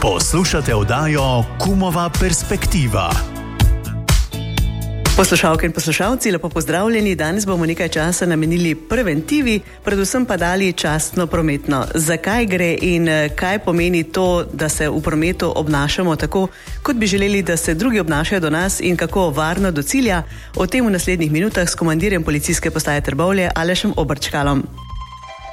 Poslušate oddajo Kumova perspektiva. Poslušalke in poslušalci, lepo pozdravljeni. Danes bomo nekaj časa namenili preventivi, predvsem pa dali častno prometno. Zakaj gre in kaj pomeni to, da se v prometu obnašamo tako, kot bi želeli, da se drugi obnašajo do nas in kako varno do cilja? O tem v naslednjih minutah s komandirjem policijske postaje Trbovlje Alešem Obrčkalom.